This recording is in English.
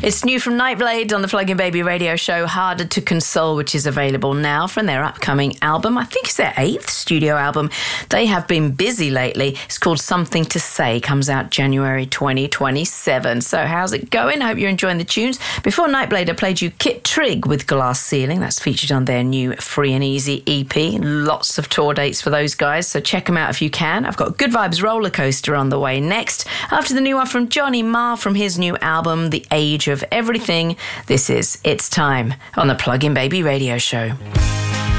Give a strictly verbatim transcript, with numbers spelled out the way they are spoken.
It's new from Nightblade on the Plug-in Baby radio show, Harder to Console, which is available now from their upcoming album. I think it's their eighth studio album. They have been busy lately. It's called Something to Say, comes out January twenty twenty-seven. So how's it going? I hope you're enjoying the tunes. Before Nightblade, I played you Kit Trigg with Glass Ceiling. That's featured on their new Free and Easy E P. Lots of tour dates for those guys, so check them out if you can. I've got Good Vibes Roller Coaster on the way next. After the new one from Johnny Marr from his new album, The Age of Everything. This is It's Time on the Plug-in Baby radio show.